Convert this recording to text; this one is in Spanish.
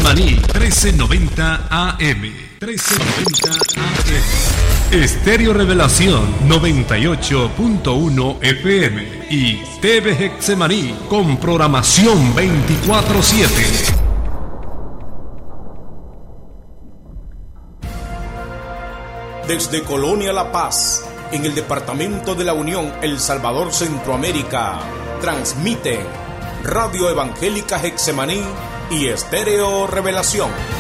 Hexemaní, 1390 AM. 1390 AM. Estéreo Revelación, 98.1 FM. Y TV Hexemaní, con programación 24/7. Desde Colonia La Paz, en el departamento de la Unión, El Salvador, Centroamérica, transmiten Radio Evangélica Hexemaní y Estéreo Revelación.